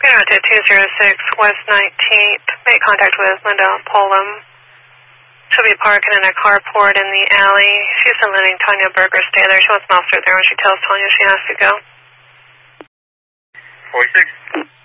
United 206 West 19th. Make contact with Linda Polam. She'll be parking in a carport in the alley. She's been letting Tanya Berger stay there. She wants Mouser there when she tells Tanya she has to go. 46.